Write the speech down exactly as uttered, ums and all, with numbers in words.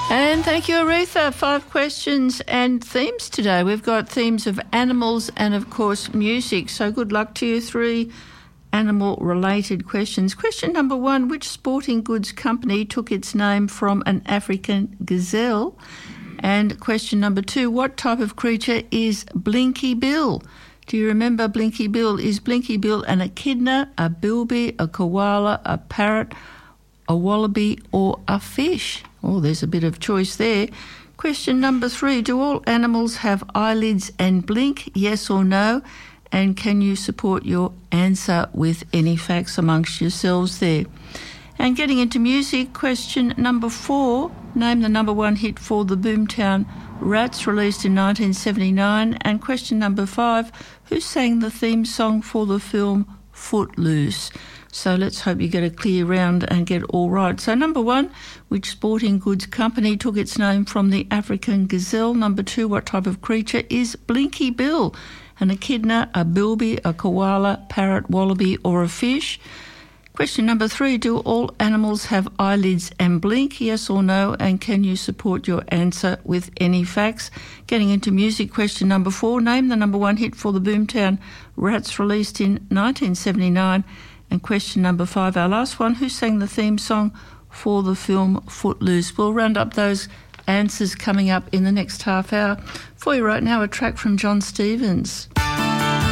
And thank you, Aretha. Five questions and themes today. We've got themes of animals and, of course, music. So good luck to you. Three animal-related questions. Question number one, which sporting goods company took its name from an African gazelle? And question number two, what type of creature is Blinky Bill? Do you remember Blinky Bill? Is Blinky Bill an echidna, a bilby, a koala, a parrot, a wallaby or a fish? Oh, there's a bit of choice there. Question number three, do all animals have eyelids and blink, yes or no? And can you support your answer with any facts amongst yourselves there? And getting into music, question number four, name the number one hit for the Boomtown Rats, released in nineteen seventy-nine. And question number five, who sang the theme song for the film Footloose? So let's hope you get a clear round and get all right. So number one, which sporting goods company took its name from the African gazelle? Number two, what type of creature is Blinky Bill? An echidna, a bilby, a koala, parrot, wallaby or a fish? Question number three, do all animals have eyelids and blink, yes or no? And can you support your answer with any facts? Getting into music, question number four, name the number one hit for the Boomtown Rats, released in nineteen seventy-nine. And question number five, our last one, who sang the theme song for the film Footloose? We'll round up those answers coming up in the next half hour. For you right now, a track from John Stevens.